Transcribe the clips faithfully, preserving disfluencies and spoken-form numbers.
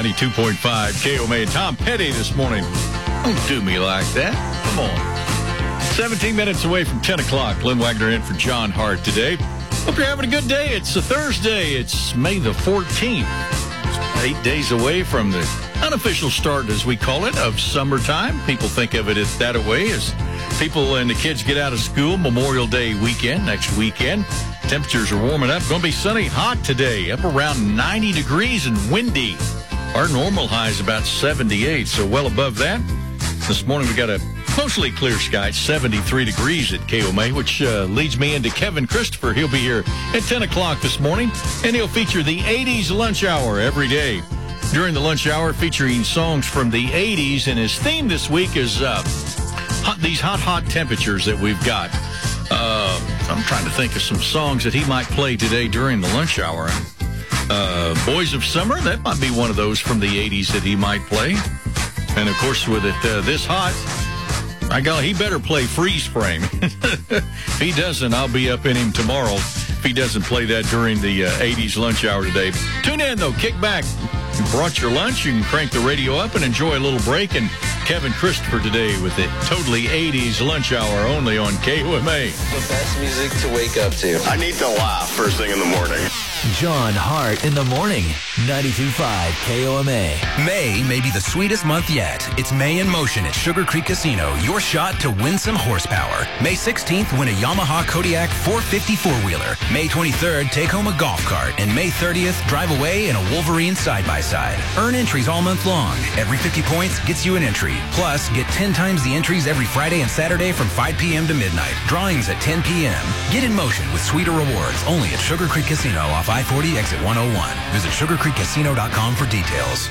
ninety-two point five K O M A. Tom Petty this morning. Don't do me like that. Come on. seventeen minutes away from ten o'clock. Glenn Wagner in for John Hart today. Hope you're having a good day. It's a Thursday. It's May the fourteenth. It's eight days away from the unofficial start, as we call it, of summertime. People think of it as that way as people and the kids get out of school. Memorial Day weekend, next weekend. Temperatures are warming up. Going to be sunny, hot today, up around ninety degrees and windy. Our normal high is about seventy-eight, so well above that. This morning we got a mostly clear sky, seventy-three degrees at K O M A, which uh, leads me into Kevin Christopher. He'll be here at ten o'clock this morning, and he'll feature the eighties lunch hour every day. During the lunch hour, featuring songs from the eighties, and his theme this week is uh, hot, these hot, hot temperatures that we've got. Uh, I'm trying to think of some songs that he might play today during the lunch hour. Uh, Boys of Summer, that might be one of those from the eighties that he might play. And, of course, with it uh, this hot, I got, he better play Freeze Frame. If he doesn't, I'll be up in him tomorrow if he doesn't play that during the uh, eighties lunch hour today. Tune in, though. Kick back. You brought your lunch. You can crank the radio up and enjoy a little break. And Kevin Christopher today with the totally eighties lunch hour only on K O M A. The best music to wake up to. I need to laugh first thing in the morning. John Hart in the morning. ninety-two point five K O M A. May may be the sweetest month yet. It's May in Motion at Sugar Creek Casino. Your shot to win some horsepower. May sixteenth, win a Yamaha Kodiak four fifty four-wheeler. May twenty-third, take home a golf cart. And May thirtieth, drive away in a Wolverine side-by-side. Earn entries all month long. Every fifty points gets you an entry. Plus, get ten times the entries every Friday and Saturday from five p.m. to midnight. Drawings at ten p.m. Get in motion with sweeter rewards only at Sugar Creek Casino off I forty exit one oh one. Visit sugar creek casino dot com for details.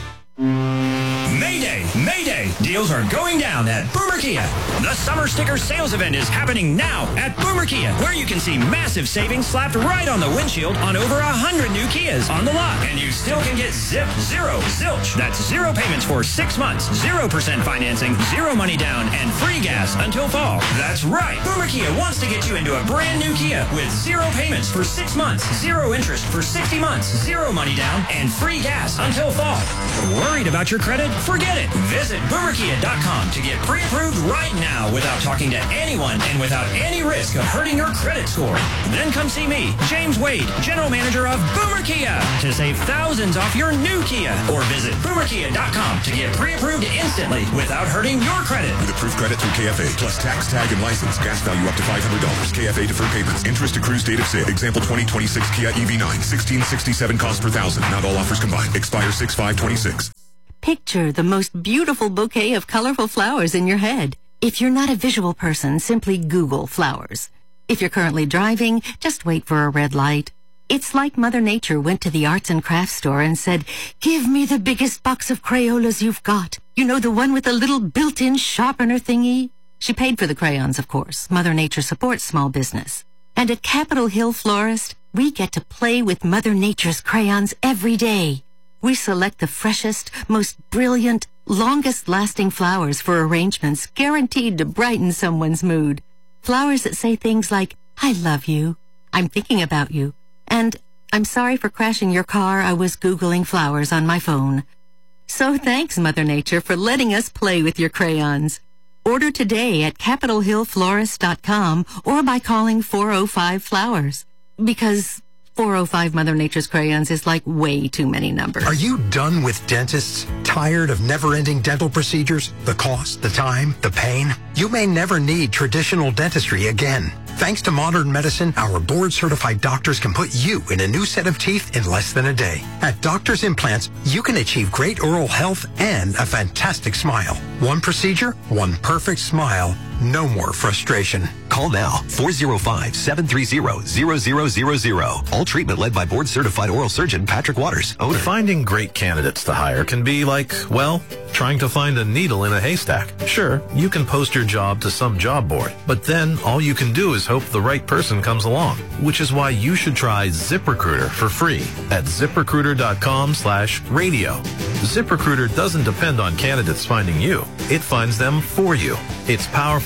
Mayday! Mayday! Deals are going down at Boomer Kia. The Summer Sticker Sales Event is happening now at Boomer Kia, where you can see massive savings slapped right on the windshield on over a hundred new Kias on the lot. And you still can get zip, zero, zilch. That's zero payments for six months, zero percent financing, zero money down, and free gas until fall. That's right. Boomer Kia wants to get you into a brand new Kia with zero payments for six months, zero interest for sixty months, zero money down, and free gas until fall. Worried about your credit? Forget it. Visit boomer kia dot com to get pre-approved right now without talking to anyone and without any risk of hurting your credit score. Then come see me, James Wade, General Manager of Boomer Kia, to save thousands off your new Kia. Or visit boomer kia dot com to get pre-approved instantly without hurting your credit. With approved credit through K F A, plus tax, tag, and license. Gas value up to five hundred dollars. K F A deferred payments. Interest accrues date of sale. Example twenty twenty-six Kia E V nine. sixteen sixty-seven cost per thousand. Not all offers combined. Expire six five twenty-six. Picture the most beautiful bouquet of colorful flowers in your head. If you're not a visual person, simply Google flowers. If you're currently driving, just wait for a red light. It's like Mother Nature went to the arts and crafts store and said, "Give me the biggest box of Crayolas you've got. You know, the one with the little built-in sharpener thingy?" She paid for the crayons, of course. Mother Nature supports small business. And at Capitol Hill Florist, we get to play with Mother Nature's crayons every day. We select the freshest, most brilliant, longest-lasting flowers for arrangements guaranteed to brighten someone's mood. Flowers that say things like, "I love you," "I'm thinking about you," and "I'm sorry for crashing your car. I was Googling flowers on my phone." So thanks, Mother Nature, for letting us play with your crayons. Order today at capitol hill florist dot com or by calling four oh five flowers. Because four oh five Mother Nature's crayons is like way too many numbers. Are you done with dentists? Tired of never-ending dental procedures? The cost, the time, the pain? You may never need traditional dentistry again. Thanks to modern medicine, our board-certified doctors can put you in a new set of teeth in less than a day. At Doctors Implants, you can achieve great oral health and a fantastic smile. One procedure, one perfect smile. No more frustration. Call now, four oh five, seven three zero, zero zero zero zero. All treatment led by board-certified oral surgeon Patrick Waters, owner. Finding great candidates to hire can be like, well, trying to find a needle in a haystack. Sure, you can post your job to some job board, but then all you can do is hope the right person comes along, which is why you should try ZipRecruiter for free at ziprecruiter dot com slash radio. ZipRecruiter doesn't depend on candidates finding you. It finds them for you. Its powerful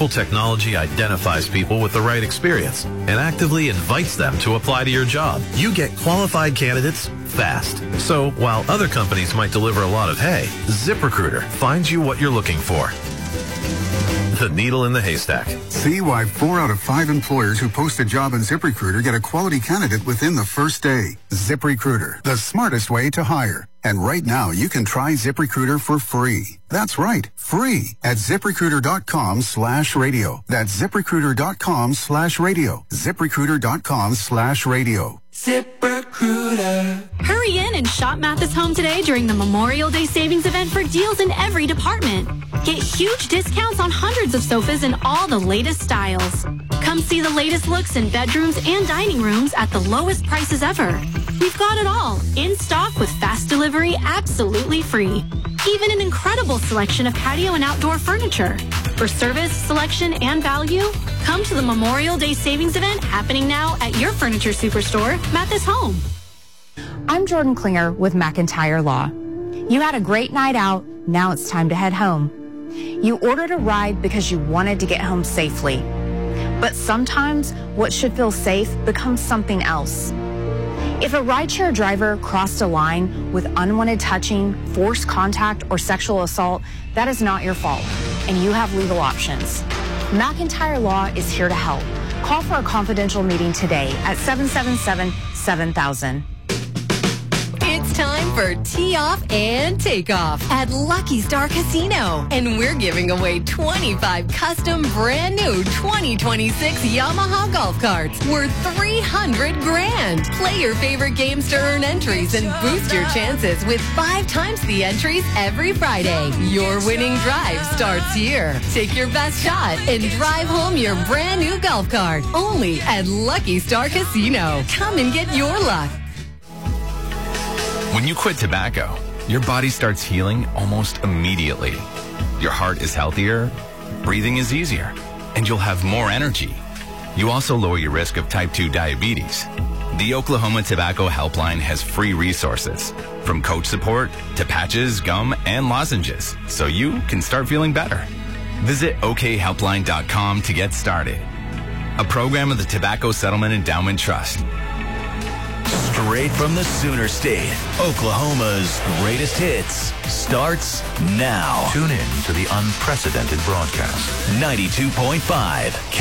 powerful technology identifies people with the right experience and actively invites them to apply to your job. You get qualified candidates fast. So while other companies might deliver a lot of hay, ZipRecruiter finds you what you're looking for. The needle in the haystack. See why four out of five employers who post a job on ZipRecruiter get a quality candidate within the first day. ZipRecruiter, the smartest way to hire. And right now, you can try ZipRecruiter for free. That's right, free at ZipRecruiter.com slash radio. That's ZipRecruiter.com slash radio. ZipRecruiter.com slash radio. ZipRecruiter. Hurry in and shop Mathis Home today during the Memorial Day Savings Event for deals in every department. Get huge discounts on hundreds of sofas in all the latest styles. Come see the latest looks in bedrooms and dining rooms at the lowest prices ever. We've got it all, in stock with fast delivery absolutely free. Even an incredible selection of patio and outdoor furniture. For service, selection, and value, come to the Memorial Day Savings Event happening now at your furniture superstore, Mathis Home. I'm Jordan Klinger with McIntyre Law. You had a great night out, now it's time to head home. You ordered a ride because you wanted to get home safely. But sometimes what should feel safe becomes something else. If a rideshare driver crossed a line with unwanted touching, forced contact, or sexual assault, that is not your fault, and you have legal options. McIntyre Law is here to help. Call for a confidential meeting today at seven seven seven, seven thousand. It's time for Tee Off and Takeoff at Lucky Star Casino. And we're giving away twenty-five custom brand new twenty twenty-six Yamaha golf carts worth three hundred grand. Play your favorite games to earn entries and boost your chances with five times the entries every Friday. Your winning drive starts here. Take your best shot and drive home your brand new golf cart. Only at Lucky Star Casino. Come and get your luck. When you quit tobacco, your body starts healing almost immediately. Your heart is healthier, breathing is easier, and you'll have more energy. You also lower your risk of type two diabetes. The Oklahoma Tobacco Helpline has free resources, from coach support to patches, gum, and lozenges, so you can start feeling better. Visit O K helpline dot com to get started. A program of the Tobacco Settlement Endowment Trust. Straight from the Sooner State, Oklahoma's greatest hits starts now. Tune in to the unprecedented broadcast. ninety-two point five